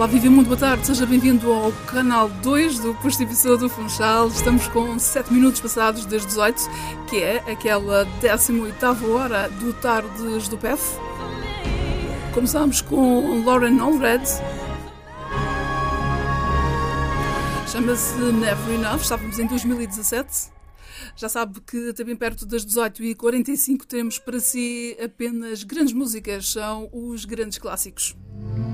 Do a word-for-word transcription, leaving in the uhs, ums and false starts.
Olá, viva, muito boa tarde, seja bem-vindo ao canal dois do Posto Emissor do Funchal. Estamos com sete minutos passados das dezoito, que é aquela décima oitava hora do Tardes do P F. Começamos com Lauren Allred. Chama-se Never Enough, estávamos em dois mil e dezassete. Já sabe que até bem perto das dezoito e quarenta e cinco temos para si apenas grandes músicas, são os grandes clássicos.